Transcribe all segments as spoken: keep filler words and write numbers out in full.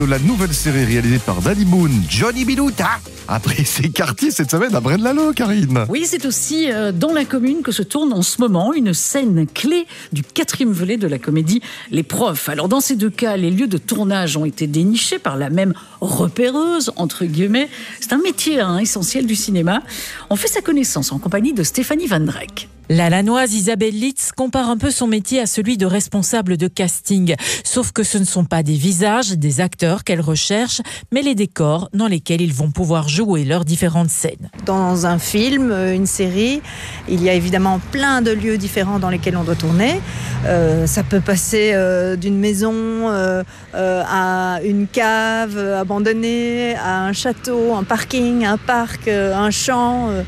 La nouvelle série réalisée par Danny Boone, Johnny Bilouta, a pris ses quartiers cette semaine à Braine-l'Alleud, Karine. Oui, c'est aussi dans la commune que se tourne en ce moment une scène clé du quatrième volet de la comédie Les Profs. Alors dans ces deux cas, les lieux de tournage ont été dénichés par la même repéreuse, entre guillemets. C'est un métier hein, essentiel du cinéma. On fait sa connaissance en compagnie de Stéphanie Van Drek. La Lannoise Isabelle Litz compare un peu son métier à celui de responsable de casting. Sauf que ce ne sont pas des visages, des acteurs qu'elle recherche, mais les décors dans lesquels ils vont pouvoir jouer leurs différentes scènes. Dans un film, une série, il y a évidemment plein de lieux différents dans lesquels on doit tourner. Euh, ça peut passer euh, d'une maison euh, euh, à une cave abandonnée, à un château, un parking, un parc, euh, un champ. Euh,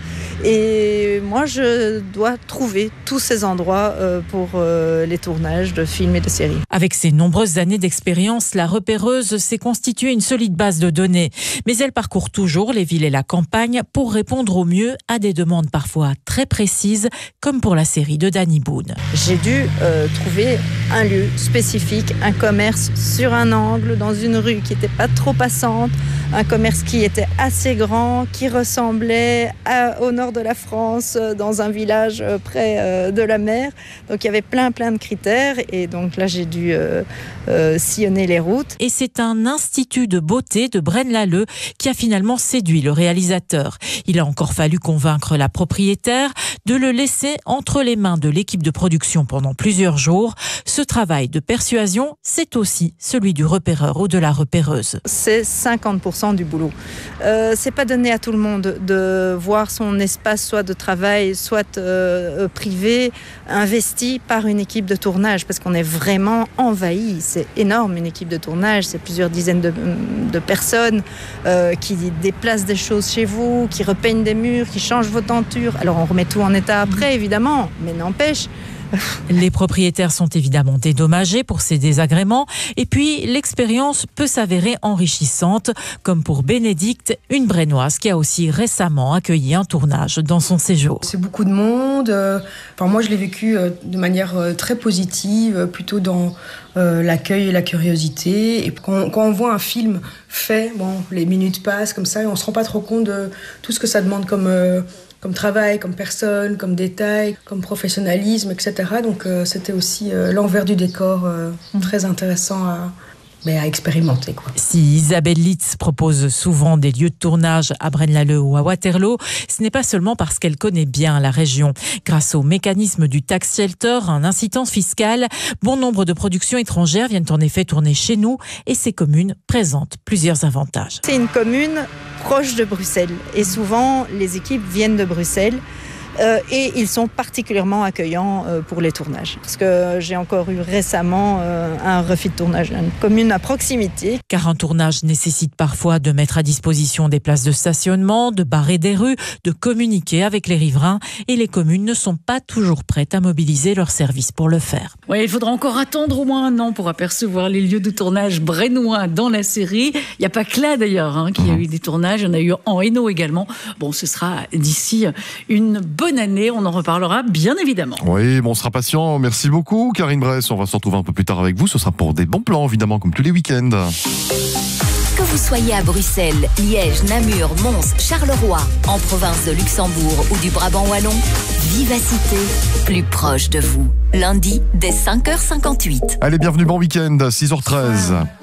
et moi, je dois trouver tous ces endroits euh, pour euh, les tournages de films et de séries. Avec ses nombreuses années d'expérience, la repéreuse s'est constituée une solide base de données. Mais elle parcourt toujours les villes et la campagne pour répondre au mieux à des demandes parfois très précises, comme pour la série de Danny Boone. J'ai dû euh, trouver un lieu spécifique, un commerce sur un angle, dans une rue qui n'était pas trop passante, un commerce qui était assez grand, qui ressemblait à, au nord de la France, dans un village près euh, de la mer. Donc il y avait plein plein de critères et donc là j'ai dû euh, euh, sillonner les routes. Et c'est un institut de beauté de Braine-l'Alleud qui a finalement séduit le réalisateur. Il a encore fallu convaincre la propriétaire de le laisser entre les mains de l'équipe de production pendant plusieurs jours. Ce travail de persuasion, c'est aussi celui du repéreur ou de la repéreuse. C'est cinquante pour cent du boulot. Euh, c'est pas donné à tout le monde de voir son espace soit de travail, soit euh, privé, investi par une équipe de tournage, parce qu'on est vraiment envahi. C'est énorme une équipe de tournage, c'est plusieurs dizaines de, de personnes euh, qui déplacent des choses chez vous, qui repeignent des murs, qui changent vos tentures. Alors on remet tout en état après, évidemment, mais n'empêche. Les propriétaires sont évidemment dédommagés pour ces désagréments et puis l'expérience peut s'avérer enrichissante, comme pour Bénédicte, une Brainoise qui a aussi récemment accueilli un tournage dans son séjour. C'est beaucoup de monde. Enfin, moi, je l'ai vécu de manière très positive, plutôt dans euh, l'accueil et la curiosité. Et quand, quand on voit un film fait, bon, les minutes passent comme ça et on se rend pas trop compte de tout ce que ça demande comme... Euh, comme travail, comme personne, comme détail, comme professionnalisme, et cetera. Donc euh, c'était aussi euh, l'envers du décor euh, mmh. très intéressant à, mais à expérimenter, quoi. Si Isabelle Litz propose souvent des lieux de tournage à Braine-l'Alleud ou à Waterloo, ce n'est pas seulement parce qu'elle connaît bien la région. Grâce au mécanisme du tax shelter, un incitant fiscal, bon nombre de productions étrangères viennent en effet tourner chez nous et ces communes présentent plusieurs avantages. C'est une commune proche de Bruxelles et souvent les équipes viennent de Bruxelles. Euh, et ils sont particulièrement accueillants euh, pour les tournages. Parce que j'ai encore eu récemment euh, un refus de tournage dans une commune à proximité. Car un tournage nécessite parfois de mettre à disposition des places de stationnement, de barrer des rues, de communiquer avec les riverains. Et les communes ne sont pas toujours prêtes à mobiliser leurs services pour le faire. Oui, il faudra encore attendre au moins un an pour apercevoir les lieux de tournage brennois dans la série. Il n'y a pas que là d'ailleurs hein, qu'il y a eu des tournages. Il y en a eu en Hainaut également. Bon, ce sera d'ici une bonne Bonne année, on en reparlera bien évidemment. Oui, bon, on sera patient. Merci beaucoup, Karine Bress. On va se retrouver un peu plus tard avec vous. Ce sera pour des bons plans, évidemment, comme tous les week-ends. Que vous soyez à Bruxelles, Liège, Namur, Mons, Charleroi, en province de Luxembourg ou du Brabant wallon, Vivacité, plus proche de vous. Lundi, dès cinq heures cinquante-huit. Allez, bienvenue, bon week-end, six heures treize.